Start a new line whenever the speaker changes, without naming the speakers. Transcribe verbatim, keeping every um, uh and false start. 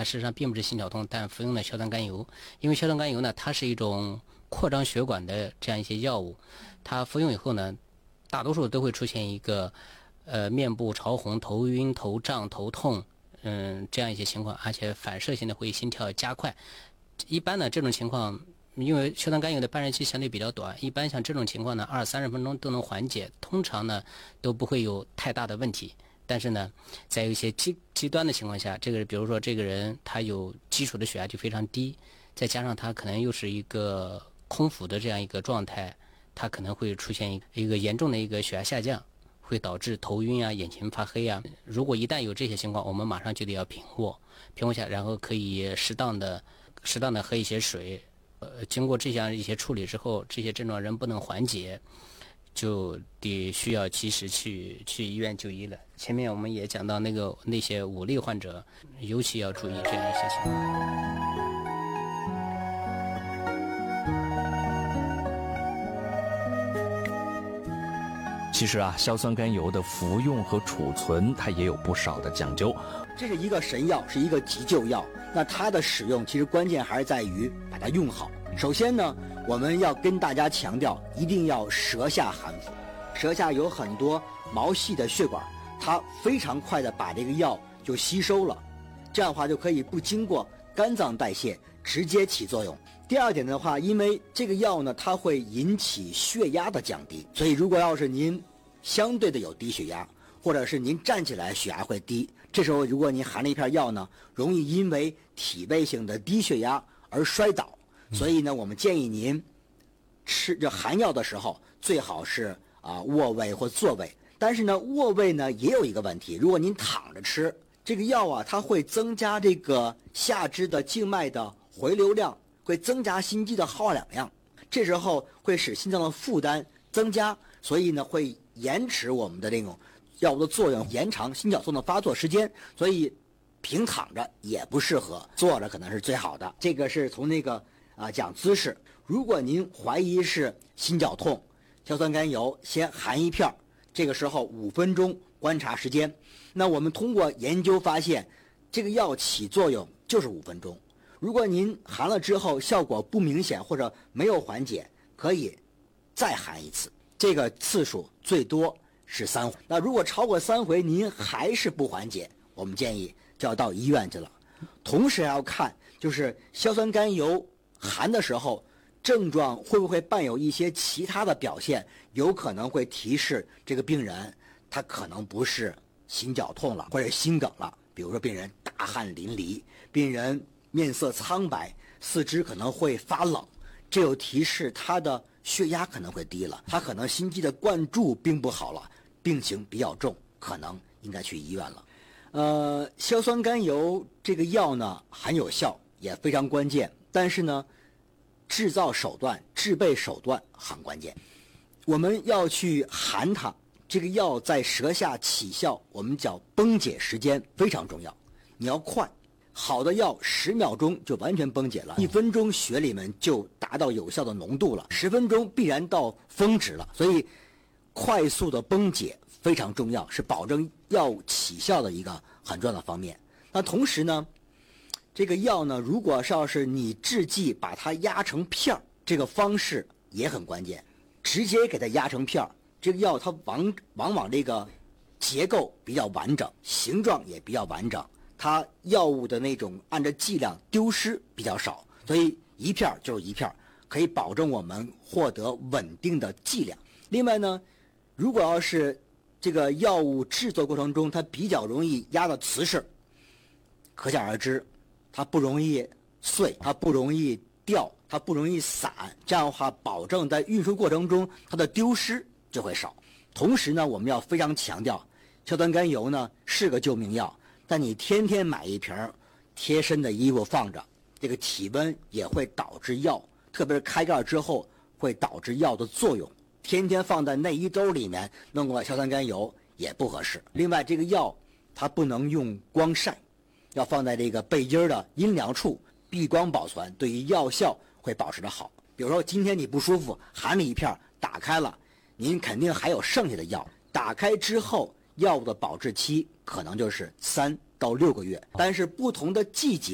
它事实上并不是心绞痛，但服用了硝酸甘油。因为硝酸甘油呢，它是一种扩张血管的这样一些药物，它服用以后呢，大多数都会出现一个呃面部潮红、头晕、头胀、头痛，嗯，这样一些情况，而且反射性的会心跳加快。一般呢，这种情况，因为硝酸甘油的半日期相对比较短，一般像这种情况呢，二三十分钟都能缓解，通常呢都不会有太大的问题。但是呢，在一些极极端的情况下，这个比如说这个人他有基础的血压就非常低，再加上他可能又是一个空腹的这样一个状态，他可能会出现一个严重的一个血压下降，会导致头晕啊、眼睛发黑啊。如果一旦有这些情况，我们马上就得要平卧，平卧下，然后可以适当的、适当的喝一些水。呃，经过这样一些处理之后，这些症状仍不能缓解，就得需要及时去去医院就医了。前面我们也讲到那个那些五类患者，尤其要注意这样一些情况。
其实啊，硝酸甘油的服用和储存，它也有不少的讲究。
这是一个神药，是一个急救药。那它的使用其实关键还是在于把它用好。首先呢，我们要跟大家强调，一定要舌下含服。舌下有很多毛细的血管，它非常快的把这个药就吸收了，这样的话就可以不经过肝脏代谢直接起作用。第二点的话，因为这个药呢，它会引起血压的降低，所以如果要是您相对的有低血压，或者是您站起来血压会低，这时候如果您含了一片药呢，容易因为体位性的低血压而摔倒。所以呢，我们建议您吃这含药的时候，最好是啊卧位或坐位。但是呢，卧位呢也有一个问题，如果您躺着吃这个药啊，它会增加这个下肢的静脉的回流量，会增加心肌的耗氧量，这时候会使心脏的负担增加，所以呢会延迟我们的这种药物的作用，延长心绞痛的发作时间。所以平躺着也不适合，坐着可能是最好的。这个是从那个啊讲姿势。如果您怀疑是心绞痛，硝酸甘油先含一片，这个时候五分钟观察时间。那我们通过研究发现，这个药起作用就是五分钟。如果您含了之后效果不明显或者没有缓解，可以再含一次，这个次数最多是三回。那如果超过三回您还是不缓解，我们建议就要到医院去了。同时还要看就是硝酸甘油含的时候症状会不会伴有一些其他的表现，有可能会提示这个病人他可能不是心绞痛了或者心梗了。比如说病人大汗淋漓，病人面色苍白，四肢可能会发冷，这有提示他的血压可能会低了，他可能心肌的灌注并不好了，病情比较重，可能应该去医院了。呃，硝酸甘油这个药呢很有效，也非常关键，但是呢制造手段、制备手段很关键。我们要去含它，这个药在舌下起效，我们叫崩解时间非常重要，你要快。好的药十秒钟就完全崩解了，一分钟血里面就达到有效的浓度了，十分钟必然到峰值了。所以快速的崩解非常重要，是保证药物起效的一个很重要的方面。那同时呢，这个药呢，如果是要是你制剂把它压成片儿，这个方式也很关键。直接给它压成片儿，这个药它往往往这个结构比较完整，形状也比较完整，它药物的那种按照剂量丢失比较少，所以一片就是一片，可以保证我们获得稳定的剂量。另外呢，如果要是这个药物制作过程中它比较容易压的瓷实，可想而知它不容易碎，它不容易掉，它不容易散，这样的话保证在运输过程中它的丢失就会少。同时呢，我们要非常强调，硝酸甘油呢是个救命药，但你天天买一瓶贴身的衣服放着，这个体温也会导致药，特别是开盖之后会导致药的作用。天天放在内衣兜里面弄个硝酸甘油也不合适。另外，这个药它不能用光晒，要放在这个背阴的阴凉处避光保存，对于药效会保持得好。比如说今天你不舒服，含了一片打开了，您肯定还有剩下的药，打开之后药物的保质期可能就是三到六个月，但是不同的季节